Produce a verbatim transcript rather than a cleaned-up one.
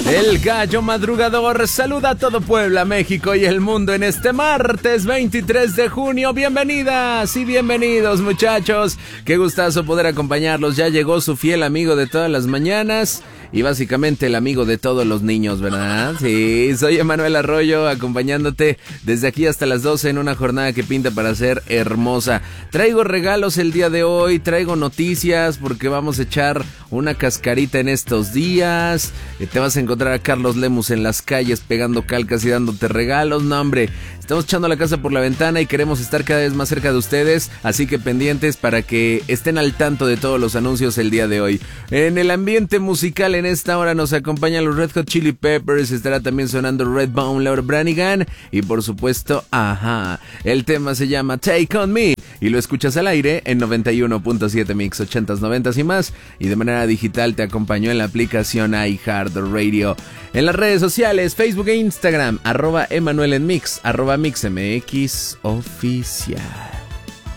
El gallo madrugador saluda a todo Puebla, México y el mundo en este martes veintitrés de junio. Bienvenidas y bienvenidos, muchachos. Qué gustazo poder acompañarlos. Ya llegó su fiel amigo de todas las mañanas y básicamente el amigo de todos los niños, ¿verdad? Sí, soy Emanuel Arroyo, acompañándote desde aquí hasta las doce en una jornada que pinta para ser hermosa. Traigo regalos el día de hoy, traigo noticias porque vamos a echar una cascarita en estos días. Te vas a encontrar a Carlos Lemus en las calles pegando calcas y dándote regalos. No, hombre, estamos echando la casa por la ventana y queremos estar cada vez más cerca de ustedes, así que pendientes para que estén al tanto de todos los anuncios el día de hoy. En el ambiente musical en esta hora nos acompañan los Red Hot Chili Peppers, estará también sonando Redbone, Laura Branigan y por supuesto, ajá, el tema se llama Take On Me y lo escuchas al aire en noventa y uno punto siete Mix, ochentas, noventas y más, y de manera digital te acompañó en la aplicación iHeartRadio. En las redes sociales, Facebook e Instagram, arroba Emanuel en Mix, arroba MixMX Oficial.